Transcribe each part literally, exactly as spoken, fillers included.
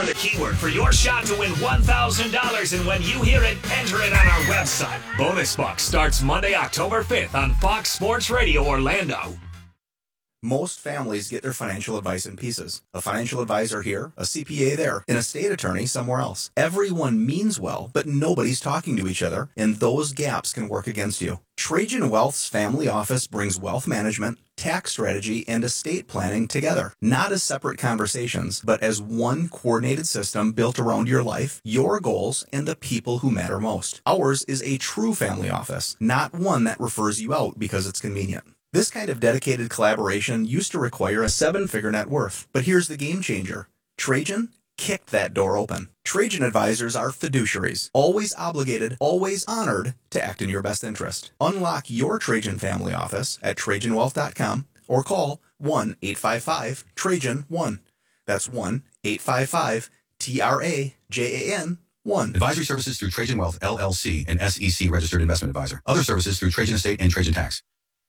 the keyword for your shot to win one thousand dollars, and when you hear it, enter it on our website. Bonus Bucks starts Monday, October fifth on Fox Sports Radio Orlando. Most families get their financial advice in pieces. A financial advisor here, a C P A there, and a state attorney somewhere else. Everyone means well, but nobody's talking to each other, and those gaps can work against you. Trajan Wealth's family office brings wealth management, tax strategy, and estate planning together. Not as separate conversations, but as one coordinated system built around your life, your goals, and the people who matter most. Ours is a true family office, not one that refers you out because it's convenient. This kind of dedicated collaboration used to require a seven-figure net worth, but here's the game changer. Trajan kicked that door open. Trajan advisors are fiduciaries, always obligated, always honored to act in your best interest. Unlock your Trajan family office at Trajan Wealth dot com or call one eight five five Trajan one. That's one eight five five T R A J A N one. Advisory services through Trajan Wealth, L L C, an S E C registered investment advisor. Other services through Trajan Estate and Trajan Tax.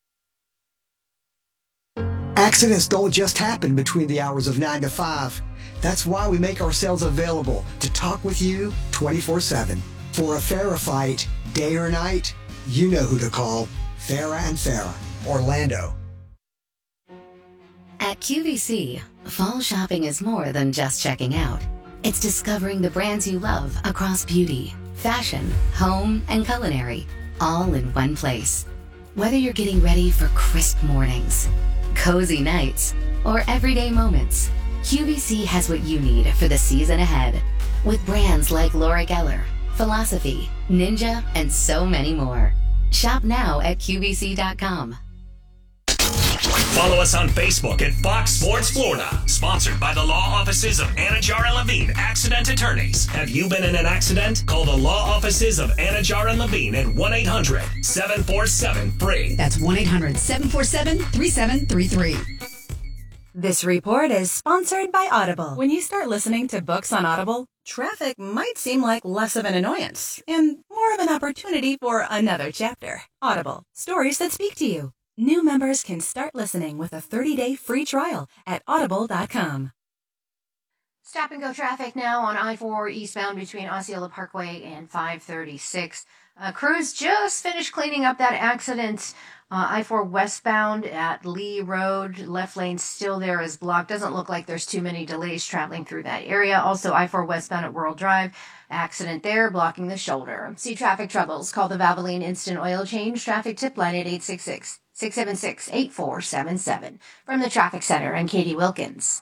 Accidents don't just happen between the hours of nine to five. That's why we make ourselves available to talk with you twenty-four seven. For a Farah fight, day or night, you know who to call. Farah and Farah, Orlando. At Q V C, fall shopping is more than just checking out. It's discovering the brands you love across beauty, fashion, home, and culinary, all in one place. Whether you're getting ready for crisp mornings, cozy nights, or everyday moments, Q V C has what you need for the season ahead. With brands like Laura Geller, Philosophy, Ninja, and so many more. Shop now at Q V C dot com. Follow us on Facebook at Fox Sports Florida. Sponsored by the law offices of Anajar and Levine, accident attorneys. Have you been in an accident? Call the law offices of Anajar and Levine at one eight hundred seven four seven free. That's one eight hundred seven four seven three seven three three. This report is sponsored by Audible. When you start listening to books on Audible, traffic might seem like less of an annoyance and more of an opportunity for another chapter. Audible, stories that speak to you. New members can start listening with a thirty-day free trial at audible dot com. Stop and go traffic now on I four eastbound between Osceola Parkway and five thirty-six. Uh, crews just finished cleaning up that accident. Uh, I four westbound at Lee Road. Left lane still there is blocked. Doesn't look like there's too many delays traveling through that area. Also, I four westbound at World Drive. Accident there, blocking the shoulder. See traffic troubles? Call the Valvoline Instant Oil Change traffic tip line at eight six six, six seven six, eight four seven seven. From the Traffic Center, I'm Katie Wilkins.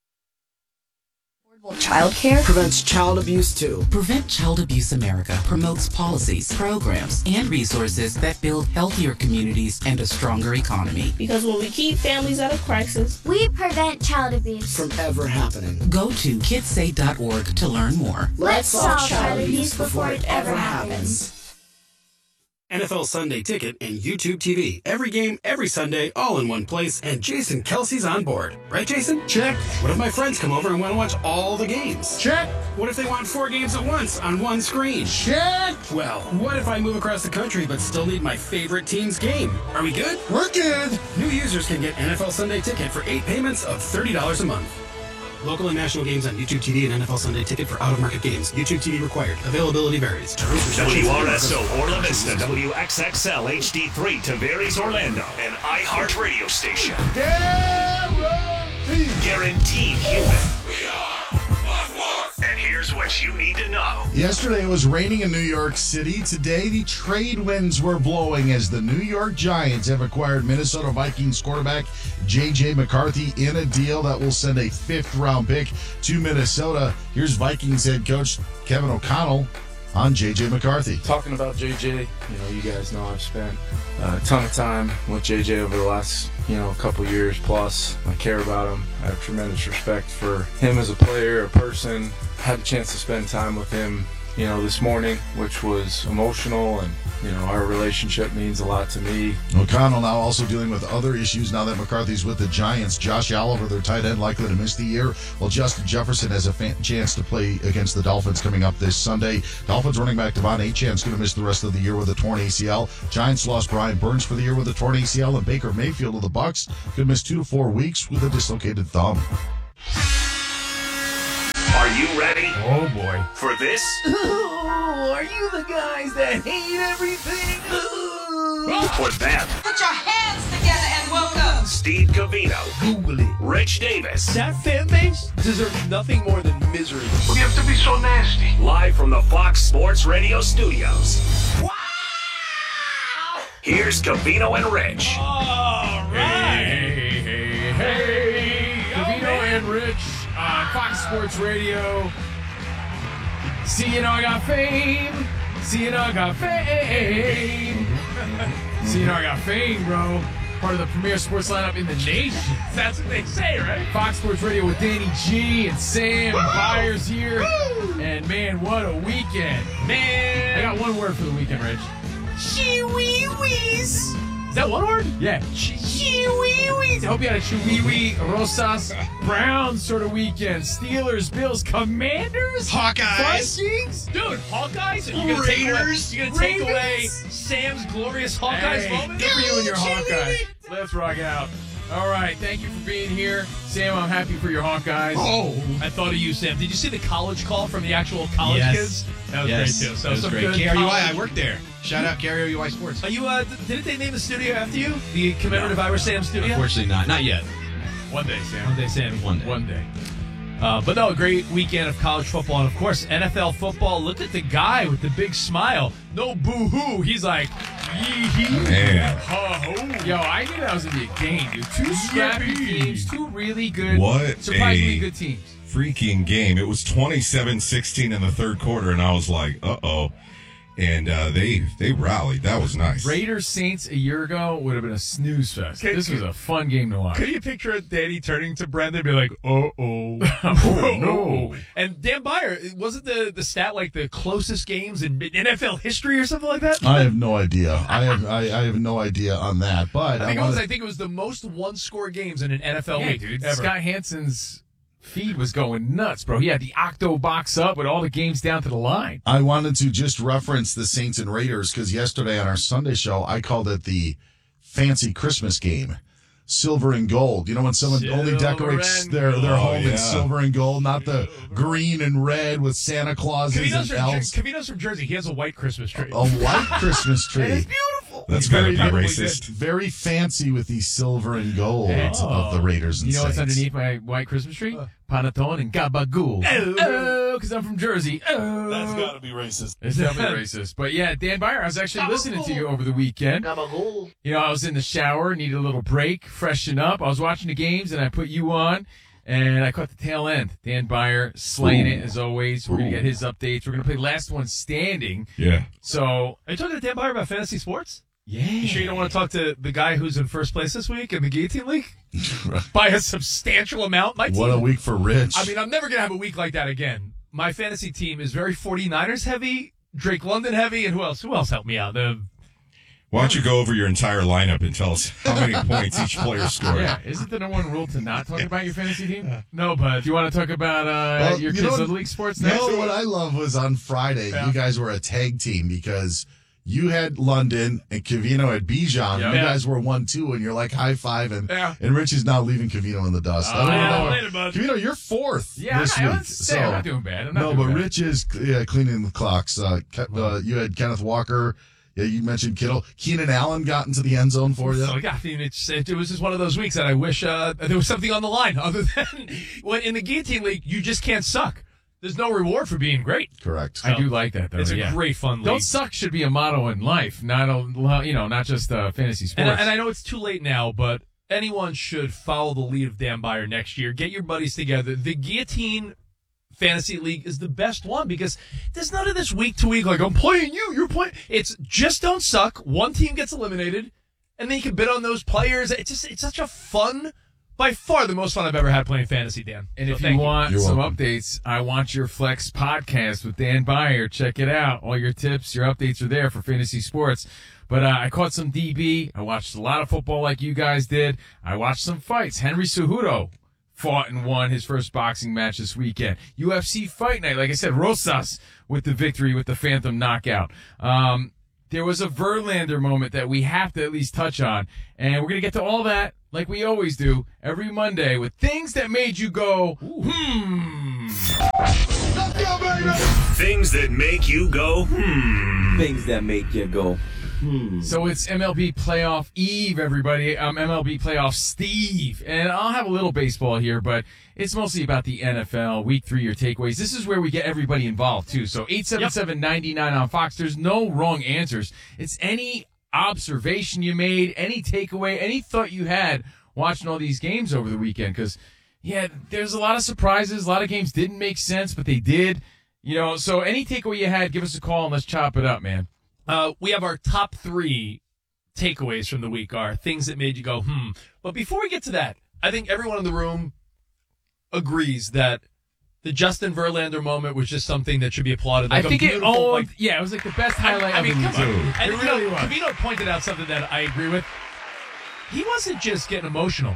Child care prevents child abuse too. Prevent Child Abuse America promotes policies, programs, and resources that build healthier communities and a stronger economy. Because when we keep families out of crisis, we prevent child abuse from ever happening. Go to kids say dot org to learn more. Let's solve child abuse before it ever happens. N F L Sunday Ticket and YouTube T V. Every game, every Sunday, all in one place, and Jason Kelsey's on board. Right, Jason? Check. What if my friends come over and want to watch all the games? Check. What if they want four games at once on one screen? Check. Well, what if I move across the country but still need my favorite team's game? Are we good? We're good. New users can get N F L Sunday Ticket for eight payments of thirty dollars a month. Local and national games on YouTube T V and N F L Sunday Ticket for out-of-market games. YouTube T V required. Availability varies. W R S O Orla Vista, W X X L H D three, Tavares Orlando, an iHeart radio station. Guaranteed. Guaranteed human. We are one. And here's what you need to know. Yesterday it was raining in New York City. Today the trade winds were blowing as the New York Giants have acquired Minnesota Vikings quarterback J J McCarthy in a deal that will send a fifth-round pick to Minnesota. Here's Vikings head coach Kevin O'Connell on J J McCarthy. Talking about J J, you know, you guys know I've spent a ton of time with J J over the last, you know, couple years plus. I care about him. I have tremendous respect for him as a player, a person. Had a chance to spend time with him, you know, this morning, which was emotional, and, you know, our relationship means a lot to me. O'Connell now also dealing with other issues now that McCarthy's with the Giants. Josh Oliver, their tight end, likely to miss the year, while Justin Jefferson has a fan- chance to play against the Dolphins coming up this Sunday. Dolphins running back Devon Achane's going to miss the rest of the year with a torn A C L. Giants lost Brian Burns for the year with a torn A C L, and Baker Mayfield of the Bucs could miss two to four weeks with a dislocated thumb. Are Are you ready? Oh, boy. For this? Oh, are you the guys that hate everything? For them? Put your hands together and welcome Steve Covino. Google it. Rich Davis. That fan base deserves nothing more than misery. You have to be so nasty. Live from the Fox Sports Radio studios. Wow! Here's Covino and Rich. All right. Hey, hey, hey. Covino and Rich on Fox Sports Radio. See, you know I got fame. See, you know I got fame. See, you know I got fame, bro. Part of the premier sports lineup in the nation. That's what they say, right? Fox Sports Radio with Danny G and Sam and Byers here. Woo! And man, what a weekend. Man. I got one word for the weekend, Rich. Chee-wee-wees. Is that one word? Yeah. Chee-wee-wees. I hope you had a Chihuahua, Rosas, Browns sort of weekend. Steelers, Bills, Commanders, Hawkeyes. Vikings. Dude, Hawkeyes? Are you gonna take away, Raiders. you gonna take Ravens. away Sam's glorious Hawkeyes Hey, moment? good for you and your Hawkeyes. Let's rock out. All right, thank you for being here. Sam, I'm happy for your Hawkeyes. Oh, I thought of you, Sam. Did you see the college call from the actual college Yes. kids? That was yes. great, too. So that was some great. good K R U I, college- I worked there. Shout out K R U I Sports. Are you, uh, didn't they name the studio after you? The commemorative Irish Sam studio? Unfortunately not. Not yet. One day, Sam. One day, Sam. One day. One day. Uh, but no, a great weekend of college football. And, of course, N F L football. Look at the guy with the big smile. No boo-hoo. He's like, yee-hee. Man. Oh, yo, I knew that was going to be a game, dude. Two scrappy Yippee. teams, two really good, What surprisingly a good teams. freaking game. It was twenty-seven sixteen in the third quarter, and I was like, uh-oh. And uh, they they rallied. That was nice. Raiders Saints a year ago would have been a snooze fest. Could- This was a fun game to watch. Could you picture Danny turning to Brendan and be like, uh-oh. Oh, no. And Dan Byer, wasn't the, the stat like the closest games in N F L history or something like that? I have no idea. I have I, I have no idea on that. But I think, I it was, wanna- I think it was the most one-score games in an N F L Yeah, week. dude. Ever. Scott Hansen's feed was going nuts, bro. He had the Octo box up with all the games down to the line. I wanted to just reference the Saints and Raiders because yesterday on our Sunday show, I called it the fancy Christmas game. Silver and gold. You know, when someone Silver only decorates and their, their gold. home Oh, in yeah. silver and gold, not the green and red with Santa Clauses Cavino's and from, elves. Jer- Cavino's from Jersey. He has a white Christmas tree. A white Christmas tree. It's beautiful. That's He's got to very, be very racist. good. Very fancy with the silver and gold of the Raiders and You know what's Saints. underneath my white Christmas tree? Panettone and gabagool. Oh, because I'm from Jersey. Oh. That's got to be racist. It's definitely racist. But yeah, Dan Byer, I was actually listening to you over the weekend. You know, I was in the shower, needed a little break, freshen up. I was watching the games, and I put you on, and I caught the tail end. Dan Byer slaying Ooh. it, as always. We're going to get his updates. We're going to play Last One Standing. Yeah. So, Are you talking to Dan Byer about fantasy sports? yeah. You sure you don't want to talk to the guy who's in first place this week in the Guillotine League? By a substantial amount. My What team, a week for Rich. I mean, I'm never going to have a week like that again. My fantasy team is very 49ers heavy, Drake London heavy, and who else? Who else helped me out? The Why don't you go over your entire lineup and tell us how many points each player scored? Yeah, isn't the number one rule to not talk about your fantasy team? No, but do you want to talk about uh, Well, your you kids' know- Little League sports You next? know what I love was on Friday, Yeah. you guys were a tag team because you had London and Cavino had Bijan. Yeah. You guys were one two, and you're like high five, and Yeah. and Rich is now leaving Cavino in the dust. I don't Oh, even yeah, know. later, bud. Cavino, you're fourth Yeah, this I'm not, week. I'm, saying I'm not doing bad. I'm not no, doing but bad. Rich is yeah, cleaning the clocks. Uh, Ke- uh, you had Kenneth Walker. Yeah, you mentioned Kittle. Keenan Allen got into the end zone for you. So, yeah, I mean, it's, it, it was just one of those weeks that I wish uh, there was something on the line other than when in the Guillotine League, you just can't suck. There's no reward for being great. Correct. I do like that, though. It's a yeah. great fun league. Don't suck should be a motto in life, not a, you know, not just uh, fantasy sports. And, I- and I know it's too late now, but anyone should follow the lead of Dan Byer next year. Get your buddies together. The Guillotine Fantasy League is the best one because there's none of this week to week, like, I'm playing you, you're playing. It's just don't suck. One team gets eliminated, and then you can bid on those players. It's just it's such a fun, by far the most fun I've ever had playing fantasy, Dan. And So if you thank want You're some welcome. updates, I Want Your Flex podcast with Dan Byer. Check it out. All your tips, your updates are there for fantasy sports. But uh, I caught some D B. I watched a lot of football like you guys did. I watched some fights. Henry Cejudo fought and won his first boxing match this weekend. U F C Fight Night, like I said, Rosas with the victory with the Phantom knockout. Um, there was a Verlander moment that we have to at least touch on, and we're going to get to all that like we always do every Monday with things that made you go, hmm. Things that make you go, hmm. Things that make you go, hmm. So it's M L B Playoff Eve, everybody. I'm M L B Playoff Steve. And I'll have a little baseball here, but it's mostly about the N F L. Week three, your takeaways. This is where we get everybody involved, too. So eight seven seven, nine nine on Fox. There's no wrong answers. It's any observation you made, any takeaway, any thought you had watching all these games over the weekend. Because, yeah, there's a lot of surprises. A lot of games didn't make sense, but they did. You know, so any takeaway you had, give us a call and let's chop it up, man. Uh, we have our top three takeaways from the week, are things that made you go, hmm. But before we get to that, I think everyone in the room agrees that the Justin Verlander moment was just something that should be applauded. Like I think it owned, like, yeah, it was like the best highlight I, I mean, of the come on. weekend. And, It you really know, was. Cavino pointed out something that I agree with. He wasn't just getting emotional.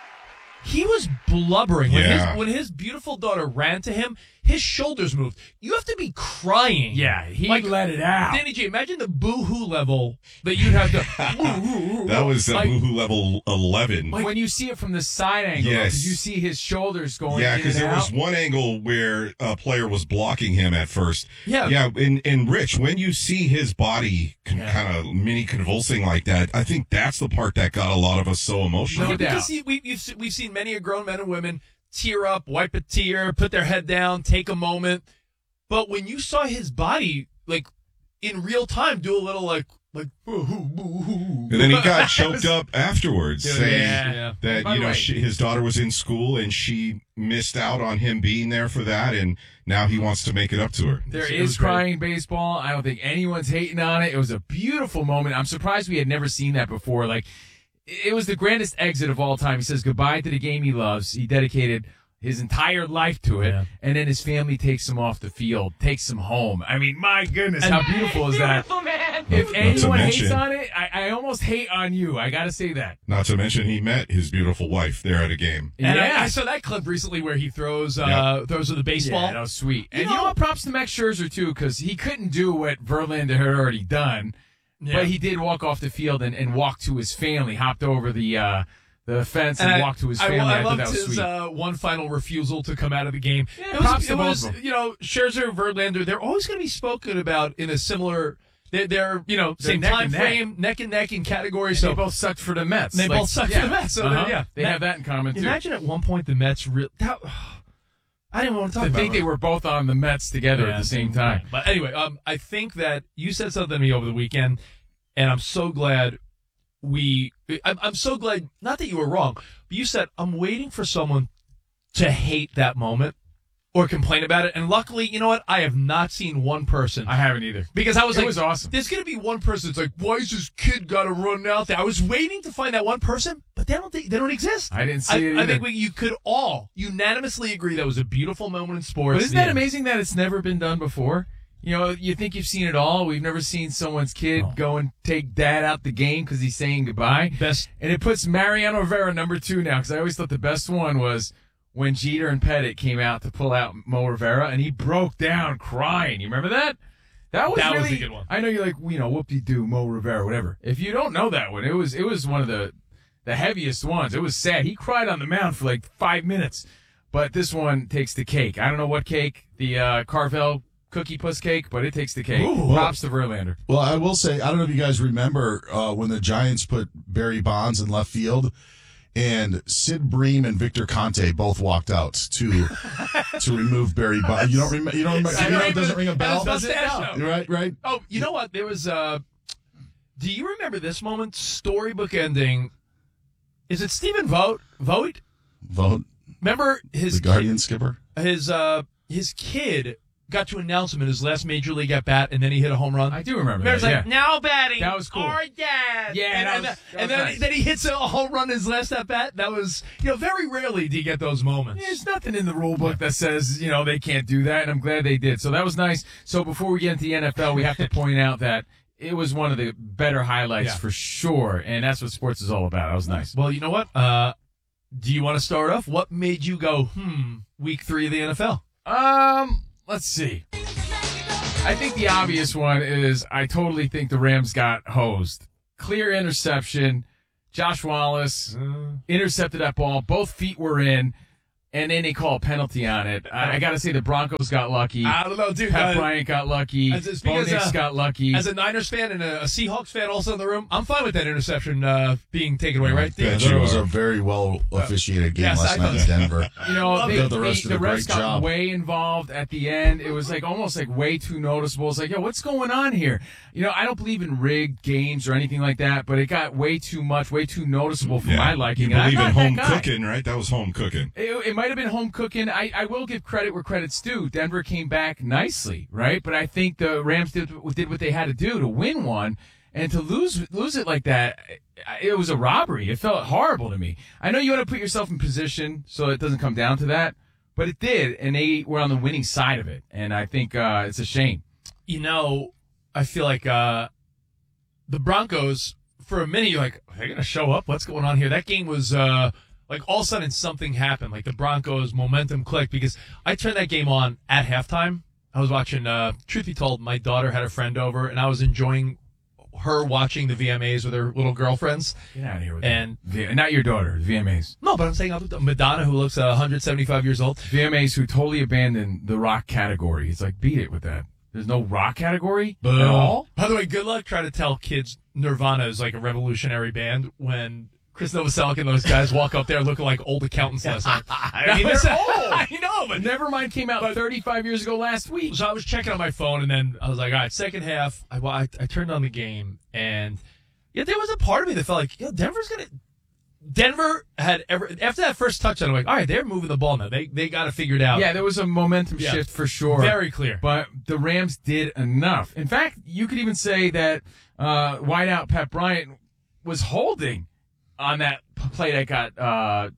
He was blubbering. When, Yeah. his, when his beautiful daughter ran to him, his shoulders moved. You have to be crying. Yeah, he like, let it out. Danny G, imagine the boo-hoo level that you'd have to... That was uh, like, Boohoo level eleven. Like when you see it from the side angle, Yes. because you see his shoulders going Yeah, in because and there out. was one angle where a player was blocking him at first. Yeah. Yeah, and, and Rich, when you see his body con- kind of mini convulsing like that, I think that's the part that got a lot of us so emotional. Yeah, because he, we, you've, we've seen many a grown men and women tear up, wipe a tear, put their head down, take a moment. But when you saw his body, like, in real time, do a little, like, like, boo-hoo, boo-hoo. And then he got choked up afterwards, Yeah, saying yeah. that, By you the know, way- she, his daughter was in school and she missed out on him being there for that, and now he wants to make it up to her. There It is was great. crying baseball. I don't think anyone's hating on it. It was a beautiful moment. I'm surprised we had never seen that before. Like, it was the grandest exit of all time. He says goodbye to the game he loves. He dedicated his entire life to it, Yeah. and then his family takes him off the field, takes him home. I mean, my goodness, how beautiful is that? If Not to anyone hates mention- on it, I, I almost hate on you. I got to say that. Not to mention he met his beautiful wife there at a game. And Yeah. I, I saw that clip recently where he throws uh, throws with the baseball. Yeah, that was sweet. You And you know- know what? Props to Max Scherzer, too, because he couldn't do what Verlander had already done. Yeah. But he did walk off the field and, and walk to his family, hopped over the uh, the fence and, I- walked to his I, family. I, I, thought loved that was his sweet. uh, one final refusal to come out of the game. Yeah, it was, props to it both was of them. you know, Scherzer, Verlander, they're always going to be spoken about in a similar. They're, they're you know, They're same neck time and neck. frame, neck and neck in category. And So they both sucked for the Mets. They Like, both sucked yeah. for the Mets. So Uh-huh. then, yeah, They That- have that in common, too. Imagine at one point the Mets real. That, I didn't want to talk I about think it. they were both on the Mets together Yeah, at the same time. But anyway, um, I think that you said something to me over the weekend, and I'm so glad we. I'm, I'm so glad. Not that you were wrong, but you said I'm waiting for someone to hate that moment or complain about it. And luckily, you know what? I have not seen one person. I haven't either. Because I was It like, was awesome. There's going to be one person that's like, why is this kid got to run out there? I was waiting to find that one person, but they don't think they don't exist. I didn't see I, it I either. think we, you could all unanimously agree that was a beautiful moment in sports. But isn't The that end. amazing that it's never been done before? You know, you think you've seen it all. We've never seen someone's kid Oh. go and take dad out the game because he's saying goodbye. Best. And it puts Mariano Rivera number two now, because I always thought the best one was when Jeter and Pettit came out to pull out Mo Rivera, and he broke down crying. You remember that? That was That was really, a good one. I know you're like, you know, whoop-de-doo, Mo Rivera, whatever. If you don't know that one, it was it was one of the the heaviest ones. It was sad. He cried on the mound for like five minutes. But this one takes the cake. I don't know what cake, the uh, Carvel Cookie Puss cake, but it takes the cake. Ooh. Props to Verlander. Well, I will say, I don't know if you guys remember uh, when the Giants put Barry Bonds in left field, and Sid Bream and Victor Conte both walked out to to remove Barry Bonds. You don't remember? You don't remember? You know, it doesn't ring a bell. That was mustache show. Right, right. Oh, you know what? There was. Uh, do you remember this moment? Storybook ending. Is it Stephen Vogt? Vogt? Vote Remember his the Guardian kid, skipper. his uh his kid got to announce him in his last major league at bat, and then he hit a home run. I do remember Remember, that, it's like, yeah. now batting. That was cool. Our dad. Yeah, and, that and, was- then- that and was then, nice. then he hits a home run in his last at bat. That was, you know, very rarely do you get those moments. There's nothing in the rule book that says, you know, they can't do that, and I'm glad they did. So that was nice. So before we get into the N F L, we have to point out that it was one of the better highlights Yeah. for sure, and that's what sports is all about. That was nice. Well, you know what? Uh, do you want to start off? What made you go, hmm, week three of the N F L? Um, let's see. I think the obvious one is I totally think the Rams got hosed. Clear interception. Josh Wallace intercepted that ball. Both feet were in. and then they call a penalty on it. I, I got to say the Broncos got lucky. I don't know, dude. Pat uh, Bryant got lucky. As, Bo as, Nix uh, got lucky. As a Niners fan and a, a Seahawks fan also in the room, I'm fine with that interception uh, being taken away, right? I thought it was a very well officiated game Yes, last I night in Denver. You know, they, the, the rest they, of the the refs great got job. way involved at the end. It was like almost like way too noticeable. It's like, yo, what's going on here? You know, I don't believe in rigged games or anything like that, but it got way too much, way too noticeable for Yeah. my liking. You And I'm believe in not that home guy. cooking, right? That was home cooking. It, it might have been home cooking. I, I will give credit where credit's due. Denver came back nicely, right? But I think the Rams did, did what they had to do to win one, and to lose lose it like that, it was a robbery. It felt horrible to me. I know you want to put yourself in position so it doesn't come down to that, but it did, and they were on the winning side of it, and I think uh, it's a shame. You know, I feel like uh, the Broncos, for a minute, you're like, are they going to show up? What's going on here? That game was uh, like all of a sudden something happened. Like the Broncos momentum clicked because I turned that game on at halftime. I was watching, uh, truth be told, my daughter had a friend over, and I was enjoying her watching the V M As with her little girlfriends. Get out of here with and that. Not your daughter, V M As. No, but I'm saying Madonna, who looks uh, one hundred seventy-five years old. V M As who totally abandoned the rock category. It's like, beat it with that. There's no rock category at all? By the way, good luck trying to tell kids Nirvana is like a revolutionary band when Chris Novoselic and those guys walk up there looking like old accountants last night. I mean, they're old. I know, but Nevermind came out thirty-five years ago last week. So I was checking on my phone, and then I was like, all right, second half, I, I, I turned on the game, and yeah, there was a part of me that felt like, yo, Denver's going to... Denver had ever... After that first touchdown, I'm like, all right, they're moving the ball now. They they got to figure it out. Yeah, there was a momentum Yeah. shift for sure. Very clear. But the Rams did enough. In fact, you could even say that uh, wideout Pat Bryant was holding on that p- play that got uh,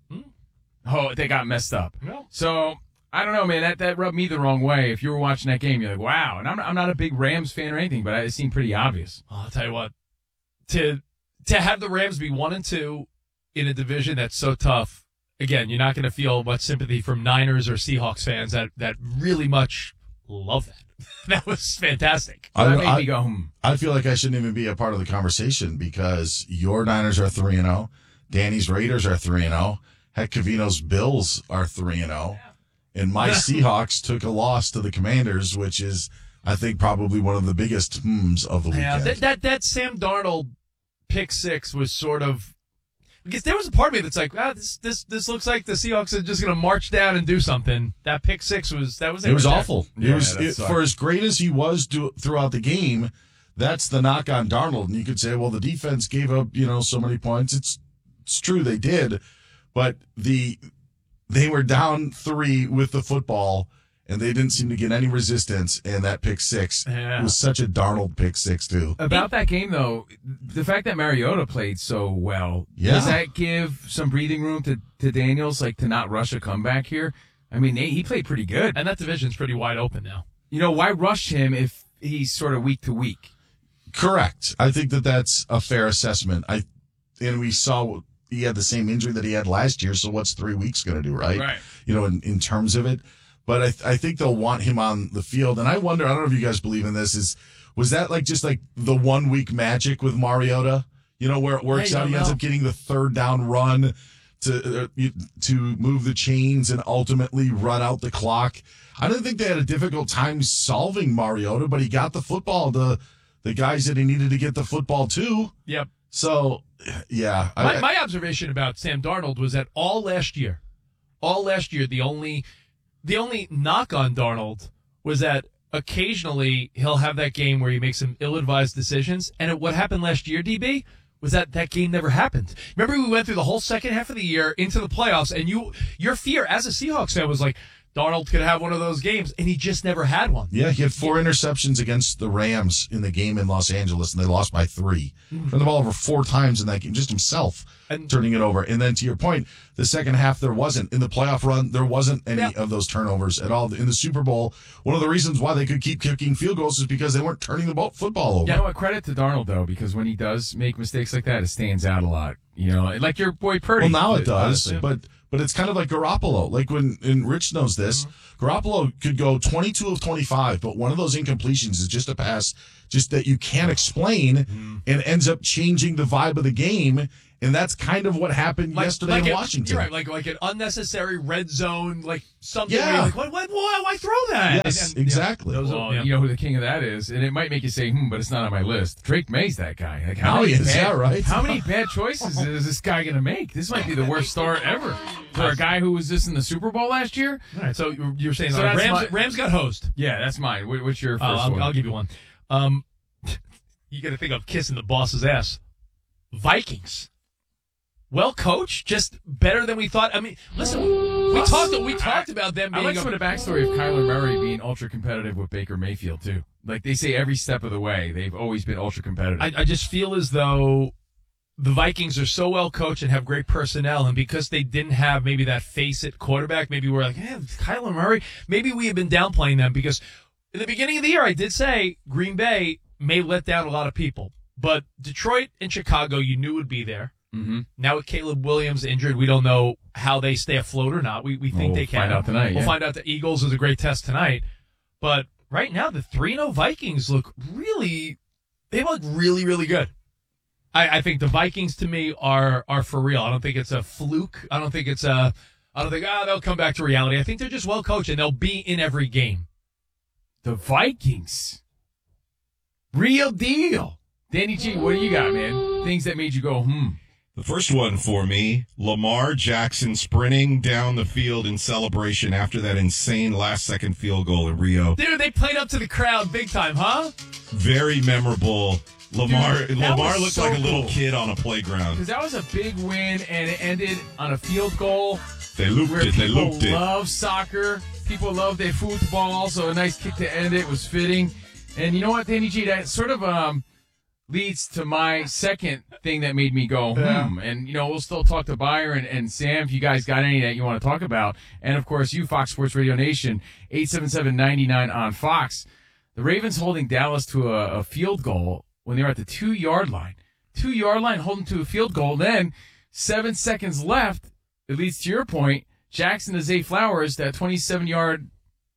oh, they got messed up. No. So I don't know, man. That that rubbed me the wrong way. If you were watching that game, you're like, wow. And I'm I'm not a big Rams fan or anything, but it seemed pretty obvious. Oh, I'll tell you what, to to have the Rams be one and two in a division that's so tough. Again, you're not going to feel much sympathy from Niners or Seahawks fans that that really much love that. That was fantastic. So that I, made I, me go, hmm. I feel like I shouldn't even be a part of the conversation because your Niners are three and zero, Danny's Raiders are three and zero, heck, Covino's Bills are three and zero, and my Seahawks took a loss to the Commanders, which is, I think, probably one of the biggest hmms of the Yeah, weekend. that, that that Sam Darnold pick six was sort of because there was a part of me that's like, ah, this this this looks like the Seahawks are just going to march down and do something. That pick six was that was It was right there. awful. Yeah, it was that it, sucked. for as great as he was do, throughout the game. That's the knock on Darnold, and you could say, well, the defense gave up, you know, so many points. It's it's true they did, but the they were down three with the football, and they didn't seem to get any resistance. And that pick six Yeah. was such a Darnold pick six too. About that game, though, the fact that Mariota played so well, Yeah. does that give some breathing room to, to Daniels, like, to not rush a comeback here? I mean, he played pretty good. And that division's pretty wide open now. You know, why rush him if he's sort of week to week? Correct. I think that that's a fair assessment. I and we saw he had the same injury that he had last year. So what's three weeks going to do, right? Right. You know, in, in terms of it. But I, th- I think they'll want him on the field. And I wonder, I don't know if you guys believe in this, is was that like just like the one week magic with Mariota? You know, where it works I out, don't he ends know. up getting the third down run to uh, you- to move the chains and ultimately run out the clock. I didn't think they had a difficult time solving Mariota, but he got the football to the guys that he needed to get the football to. Yep. So, yeah. My, I, my observation about Sam Darnold was that all last year, all last year, the only the only knock on Darnold was that occasionally he'll have that game where he makes some ill-advised decisions. And it, what happened last year, D B, was that that game never happened. Remember, we went through the whole second half of the year into the playoffs, and you your fear as a Seahawks fan was like, Darnold could have one of those games, and he just never had one. yeah, he had four interceptions against the Rams in the game in Los Angeles, and they lost by three. Turned the ball over four times in that game, just himself And- turning it over. And then to your point, the second half, there wasn't. In the playoff run, there wasn't any Yeah. of those turnovers at all. In the Super Bowl, one of the reasons why they could keep kicking field goals is because they weren't turning the ball, football over. You know what? Credit to Darnold, though, because when he does make mistakes like that, it stands out a lot. You know, like your boy Purdy. Well, now it does, honestly. but but it's kind of like Garoppolo. Like when, and Rich knows this, Garoppolo could go twenty-two of twenty-five, but one of those incompletions is just a pass just that you can't explain and ends up changing the vibe of the game. And that's kind of what happened Like, yesterday like in a- Washington. You're right, like like an unnecessary red zone, like something. Yeah. Where you're like, what, what, why, why throw that? Yes, And- and, exactly. You know, those Well, are- yeah. you know who the king of that is, and it might make you say, "Hmm," but it's not on my list. Drake May's that guy. Like, how Oh, many is bad, that right? How many bad choices is this guy going to make? This might be the worst start ever for a guy who was just in the Super Bowl last year. All right, so you're- you're saying So uh, that's Rams, my- Rams got host. Yeah, that's mine. What- What's your Uh, first I'll, one? I'll give you one. Um, you got to think of kissing the boss's ass. Vikings. Well coached, just better than we thought. I mean, listen, we talked we talked about them I being like a- some of the backstory of Kyler Murray being ultra competitive with Baker Mayfield too. Like they say, every step of the way, they've always been ultra competitive. I, I just feel as though the Vikings are so well coached and have great personnel, and because they didn't have maybe that face-it quarterback, maybe we're like, eh, Kyler Murray, maybe we have been downplaying them because in the beginning of the year, I did say Green Bay may let down a lot of people, but Detroit and Chicago, you knew would be there. Mm-hmm. Now with Caleb Williams injured, we don't know how they stay afloat or not. We we think We'll they can. find out tonight, We'll yeah. find out. The Eagles is a great test tonight, but right now the three and oh Vikings look really, they look really really good. I, I think the Vikings to me are are for real. I don't think it's a fluke. I don't think it's a. I don't think ah they'll come back to reality. I think they're just well coached and they'll be in every game. The Vikings, real deal. Danny G, what do you got, man? Things that made you go, hmm. The first one for me, Lamar Jackson sprinting down the field in celebration after that insane last-second field goal in Rio. Dude, they played up to the crowd big time, huh? Very memorable. Lamar Dude, that Lamar was looked so like a little cool. kid on a playground. Because that was a big win, and it ended on a field goal. They looped where it. They people looped it. love soccer. People love their football, so a nice kick to end it was fitting. And you know what, Danny G, that sort of um leads to my second thing that made me go, hmm. Yeah. And, you know, we'll still talk to Buyer and, and Sam if you guys got any that you want to talk about. And, of course, you, Fox Sports Radio Nation, eight seven seven, nine nine on Fox. The Ravens holding Dallas to a, a field goal when they were at the two-yard line. Two-yard line holding to a field goal. Then, seven seconds left, it leads to your point, Jackson to Zay Flowers, that twenty-seven-yard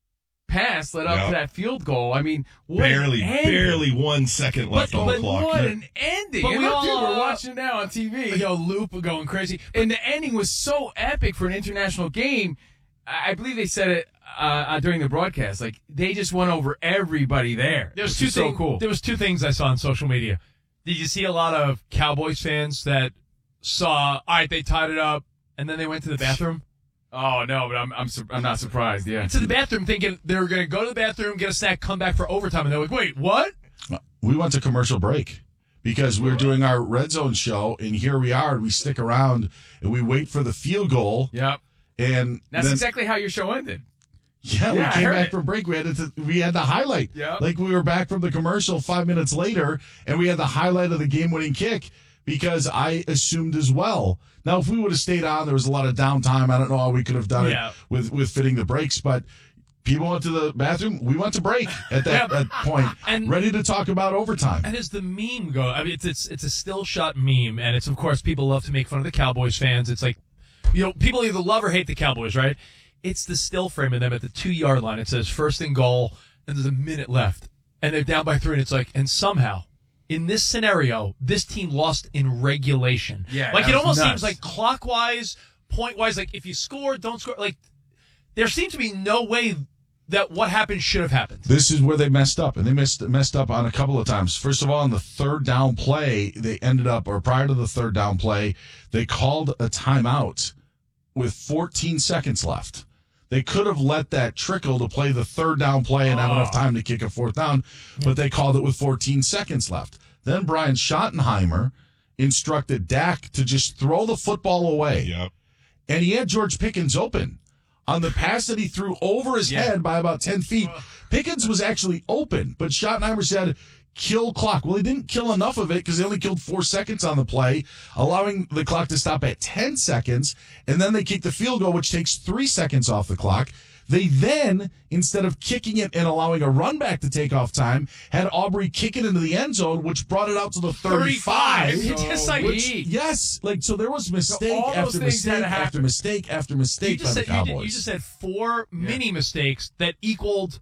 pass led up Yep. to that field goal. I mean, what Barely, an ending. barely one second left But- on the but clock. what an ending. But And we look, all, dude, we're uh, watching it now on T V. Yo, Loop going crazy. And the ending was so epic for an international game. I I believe they said it uh, uh, during the broadcast. Like, they just won over everybody there. There's which two is so things. cool. There was two things I saw on social media. Did you see a lot of Cowboys fans that saw? All right, they tied it up, and then they went to the bathroom. Oh, no, but I'm I'm, sur- I'm not surprised, yeah. To the bathroom, thinking they were going to go to the bathroom, get a snack, come back for overtime, and they're like, "Wait, what?" We went to commercial break because we were doing our Red Zone show, and here we are. And we stick around and we wait for the field goal. Yep. And That's then, exactly how your show ended. Yeah, Yeah, I we came heard back it. from break. We had to, we had the highlight. Yeah. Like we were back from the commercial five minutes later, and we had the highlight of the game-winning kick because I assumed as well. Now, if we would have stayed on, there was a lot of downtime. I don't know how we could have done Yeah. it with, with fitting the breaks, but people went to the bathroom. We went to break at that, Yeah. that point, And- ready to talk about overtime. And as the meme go, I mean, it's it's it's a still shot meme, and it's of course people love to make fun of the Cowboys fans. It's like, you know, people either love or hate the Cowboys, right? It's the still frame of them at the two yard line. It says first and goal, and there's a minute left, and they're down by three, and it's like, and somehow, in this scenario, this team lost in regulation. Yeah, like that it was almost nuts. seems like clockwise, point wise, like if you score, don't score. Like there seems to be no way that what happened should have happened. This is where they messed up, and they messed messed up on a couple of times. First of all, on the third down play, they ended up, or prior to the third down play, they called a timeout with fourteen seconds left. They could have let that trickle to play the third down play and have Oh. enough time to kick a fourth down, but they called it with fourteen seconds left. Then Brian Schottenheimer instructed Dak to just throw the football away. Yep. And he had George Pickens open. On the pass that he threw over his Yeah. head by about ten feet, Pickens was actually open, but Schottenheimer said, kill clock. Well, he didn't kill enough of it because they only killed four seconds on the play, allowing the clock to stop at ten seconds, and then they kicked the field goal, which takes three seconds off the clock. They then, instead of kicking it and allowing a run back to take off time, had Aubrey kick it into the end zone, which brought it out to the thirty-five. thirty-five. It's just like- Which, yes, like so there was mistake all those after things had mistake to after happen. mistake after You mistake by just, the said, you, Cowboys. did, you just said four mini mistakes that equaled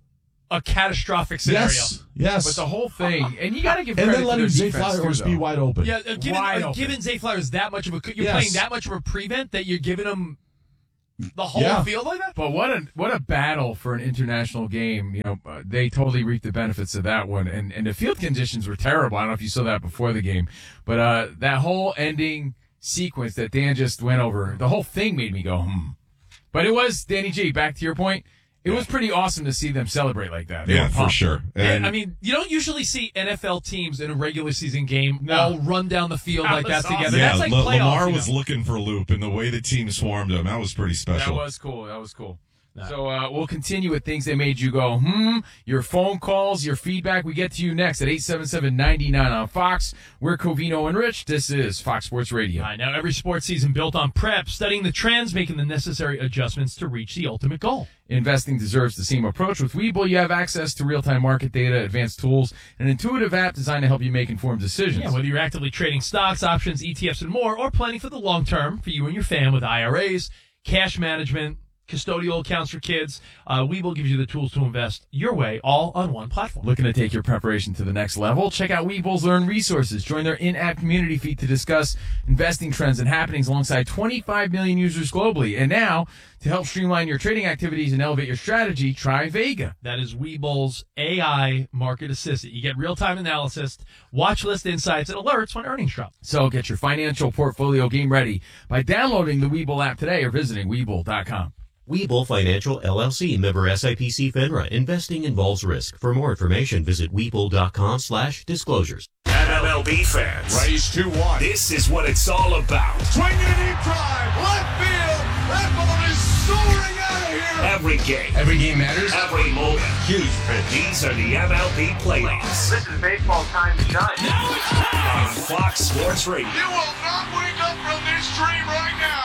a catastrophic scenario. Yes, yes. But the whole thing, and you got to give and credit then to letting their Zay defense Flowers too, be though. wide open. Yeah, uh, given, Wide uh, open. given Zay Flowers that much of a, you're Yes. playing that much of a prevent that you're giving him the whole Yeah. field like that. But what a what a battle for an international game. You know, uh, they totally reaped the benefits of that one, and and the field conditions were terrible. I don't know if you saw that before the game, but uh, that whole ending sequence that Dan just went over, the whole thing made me go hmm. But it was, Danny G, back to your point. It was pretty awesome to see them celebrate like that. They Yeah, were for pumped. sure. And, And I mean, you don't usually see N F L teams in a regular season game No. all run down the field That like was that awesome. together. yeah, That's like La- playoffs. Lamar you know? was looking for Loop, and the way the team swarmed him, that was pretty special. That was cool. That was cool. So uh, we'll continue with things that made you go, hmm, your phone calls, your feedback. We get to you next at eight seven seven, nine nine on Fox. We're Covino and Rich. This is Fox Sports Radio. All right, now every sports season built on prep, studying the trends, making the necessary adjustments to reach the ultimate goal. Investing deserves the same approach. With Webull, you have access to real-time market data, advanced tools, and an intuitive app designed to help you make informed decisions. Yeah, whether you're actively trading stocks, options, E T Fs, and more, or planning for the long term for you and your fam with I R As, cash management, custodial accounts for kids, uh, Webull gives you the tools to invest your way, all on one platform. Looking to take your preparation to the next level? Check out Webull's Learn Resources. Join their in-app community feed to discuss investing trends and happenings alongside twenty-five million users globally. And now, to help streamline your trading activities and elevate your strategy, try Vega. That is Webull's A I market assistant. You get real-time analysis, watch list insights, and alerts when earnings drop. So get your financial portfolio game ready by downloading the Webull app today or visiting Webull dot com. Webull Financial, L L C, member S I P C FINRA. Investing involves risk. For more information, visit Webull.com slash disclosures. M L B fans, Raise two one. this is what it's all about. Swinging a deep drive. Left field. That ball is soaring out of here. Every game, Every game matters. every moment. Huge pitch. These are the M L B playoffs This is baseball time to shine. on Fox Sports Radio. You will not wake up from this dream right now.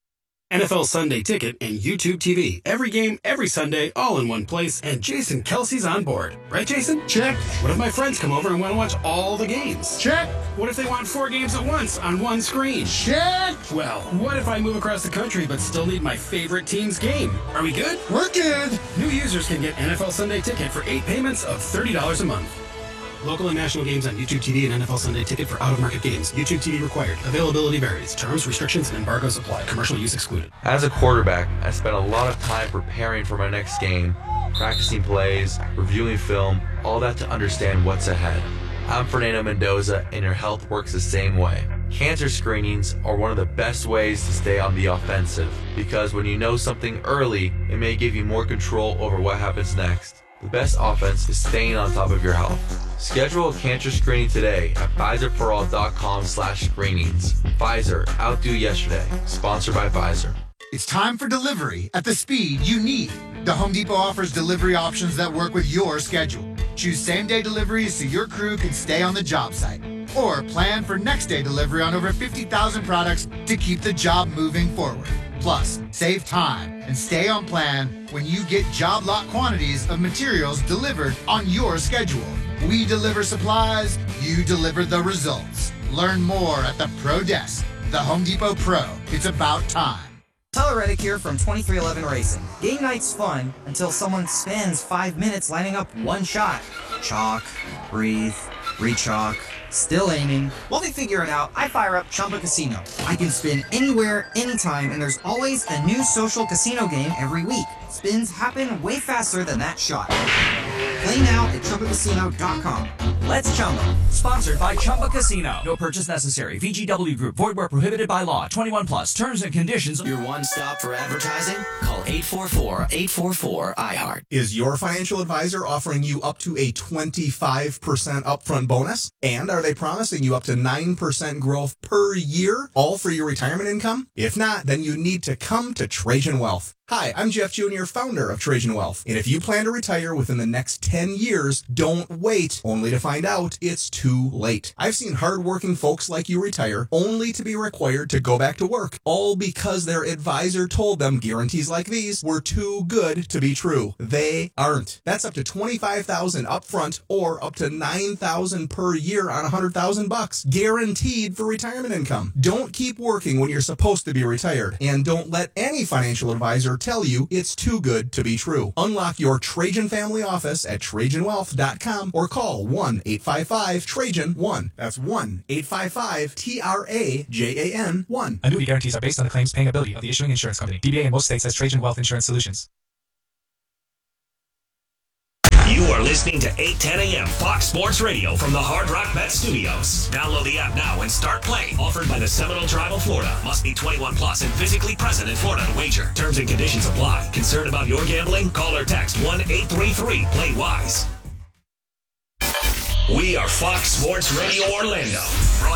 N F L Sunday Ticket and YouTube T V. Every game, every Sunday, all in one place, and Jason Kelsey's on board. Right, Jason? Check. What if my friends come over and want to watch all the games? Check. What if they want four games at once on one screen? Check. Well, what if I move across the country but still need my favorite team's game? Are we good? We're good. New users can get N F L Sunday Ticket for eight payments of thirty dollars a month. Local and national games on YouTube T V and N F L Sunday Ticket for out-of-market games. YouTube T V required. Availability varies. Terms, restrictions, and embargoes apply. Commercial use excluded. As a quarterback, I spent a lot of time preparing for my next game, practicing plays, reviewing film, all that to understand what's ahead. I'm Fernando Mendoza, and your health works the same way. Cancer screenings are one of the best ways to stay on the offensive, because when you know something early, it may give you more control over what happens next. The best offense is staying on top of your health. Schedule a cancer screening today at Pfizerforall.com slash screenings. Pfizer, outdo yesterday. Sponsored by Pfizer. It's time for delivery at the speed you need. The Home Depot offers delivery options that work with your schedule. Choose same-day deliveries so your crew can stay on the job site. Or plan for next-day delivery on over fifty thousand products to keep the job moving forward. Plus, save time and stay on plan when you get job lot quantities of materials delivered on your schedule. We deliver supplies, you deliver the results. Learn more at the Pro Desk. The Home Depot Pro. It's about time. Tyler Reddick here from twenty-three eleven Racing. Game night's fun until someone spends five minutes lining up one shot. Chalk, breathe, re-chalk, still aiming. While they figure it out, I fire up Chumba Casino. I can spin anywhere, anytime, and there's always a new social casino game every week. Spins happen way faster than that shot. Play now at Chumba Casino dot com. Let's Chumba. Sponsored by Chumba Casino. No purchase necessary. V G W Group. Void where prohibited by law. twenty-one plus. Terms and conditions. Your one stop for advertising? Call eight four four, eight four four, I heart. Is your financial advisor offering you up to a twenty-five percent upfront bonus? And are they promising you up to nine percent growth per year, all for your retirement income? If not, then you need to come to Trajan Wealth. Hi, I'm Jeff Junior, founder of Trajan Wealth. And if you plan to retire within the next ten years, don't wait, only to find out it's too late. I've seen hardworking folks like you retire only to be required to go back to work, all because their advisor told them guarantees like these were too good to be true. They aren't. That's up to twenty-five thousand dollars upfront or up to nine thousand dollars per year on one hundred thousand bucks, guaranteed for retirement income. Don't keep working when you're supposed to be retired, and don't let any financial advisor or tell you it's too good to be true. Unlock your Trajan family office at Trajan Wealth dot com or call one eight five five Trajan one. That's one eight five five T R A J A N one. Annuity guarantees are based on the claims paying ability of the issuing insurance company. D B A in most states has Trajan Wealth Insurance Solutions. You are listening to eight ten a.m. Fox Sports Radio from the Hard Rock Bet Studios. Download the app now and start playing. Offered by the Seminole Tribe of Florida. Must be twenty-one plus and physically present in Florida to wager. Terms and conditions apply. Concerned about your gambling? Call or text one eight three three play wise. We are Fox Sports Radio Orlando.